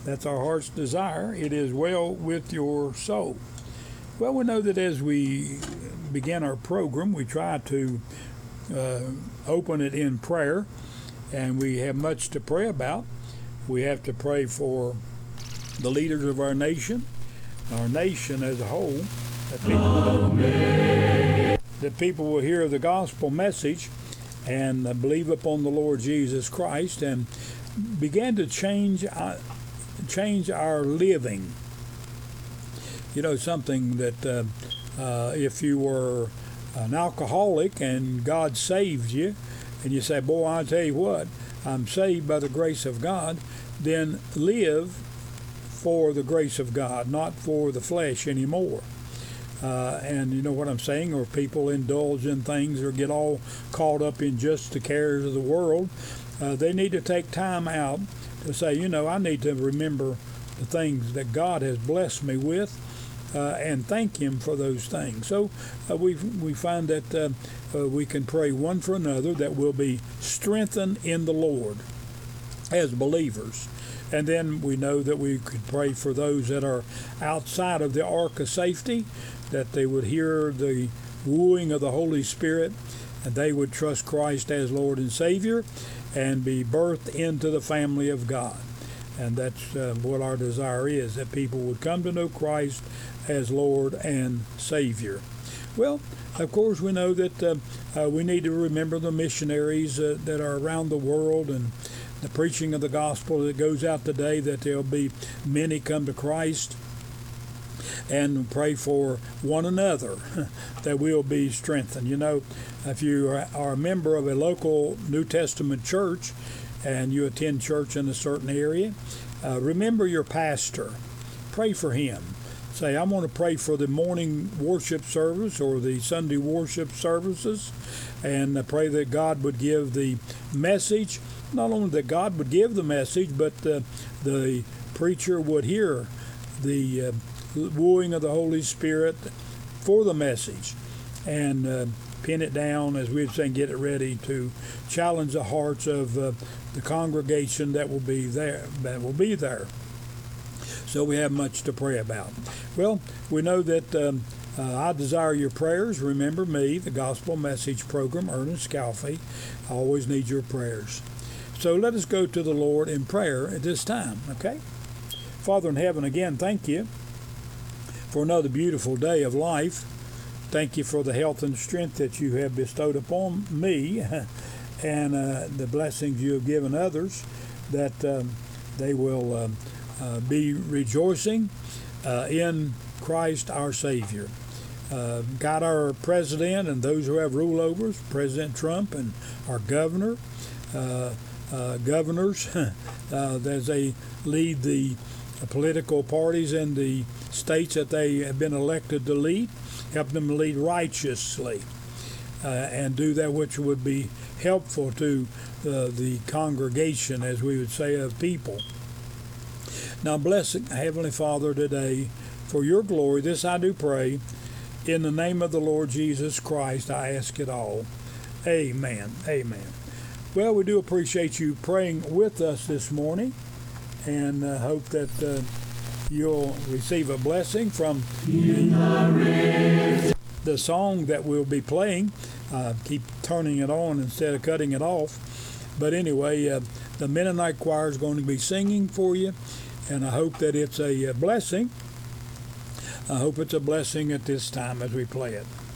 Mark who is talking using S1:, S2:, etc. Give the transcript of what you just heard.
S1: That's our heart's desire. It is well with your soul. Well, we know that as we begin our program, we try to open it in prayer, and we have much to pray about. We have to pray for the leaders of our nation as a whole, that people will hear the gospel message and believe upon the Lord Jesus Christ and begin to change our living. You know, something that if you were an alcoholic and God saved you, and you say, boy, I'll tell you what, I'm saved by the grace of God, then live for the grace of God, not for the flesh anymore. And you know what I'm saying, or people indulge in things or get all caught up in just the cares of the world. They need to take time out to say, you know, I need to remember the things that God has blessed me with and thank Him for those things. So we find that we can pray one for another, that we'll be strengthened in the Lord as believers. And then we know that we could pray for those that are outside of the ark of safety, that they would hear the wooing of the Holy Spirit, and they would trust Christ as Lord and Savior and be birthed into the family of God. And that's what our desire is, that people would come to know Christ as Lord and Savior. Well, of course, we know that we need to remember the missionaries that are around the world, and the preaching of the gospel that goes out today, that there'll be many come to Christ, and pray for one another that we'll be strengthened. You know, if you are a member of a local New Testament church and you attend church in a certain area, remember your pastor. Pray for him. Say, I want to pray for the morning worship service or the Sunday worship services, and pray that God would give the message. Not only that God would give the message, but the preacher would hear the wooing of the Holy Spirit for the message, and pin it down, as we'd say, get it ready to challenge the hearts of the congregation that will be there. So we have much to pray about. Well, we know that I desire your prayers. Remember me, the Gospel Message Program, Ernest Scalfey. I always need your prayers. So let us go to the Lord in prayer at this time, okay? Father in heaven, again, thank you for another beautiful day of life. Thank you for the health and strength that you have bestowed upon me and the blessings you have given others, that they will be rejoicing in Christ our Savior. Got our president and those who have rule over us, President Trump and our governors, as they lead the political parties in the states that they have been elected to lead, help them lead righteously and do that which would be helpful to the congregation, as we would say, of people. Now bless Heavenly Father today for your glory. This I do pray. In the name of the Lord Jesus Christ, I ask it all. Amen. Amen. Well, we do appreciate you praying with us this morning, and hope that you'll receive a blessing from the song that we'll be playing. Keep turning it on instead of cutting it off. But anyway, the Mennonite choir is going to be singing for you, and I hope that it's a blessing. I hope it's a blessing at this time as we play it.